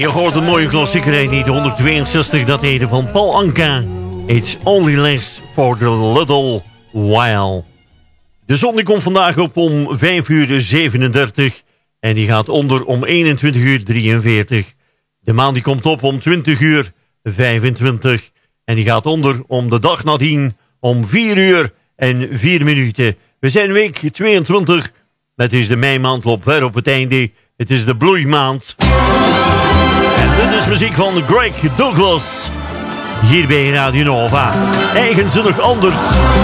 je hoort een mooie klassieker in 1962. Dat heette van Paul Anka. It's only lasts for the little while. De zon die komt vandaag op om 5:37. En die gaat onder om 21:43. De maan die komt op om 20:25. En die gaat onder om de dag nadien om 4:04. We zijn week 22. Het is de meimaand, loopt ver op het einde. Het is de bloeimaand. En dit is muziek van Greg Douglas. Hier bij Radio Nova. Eigenzinnig anders.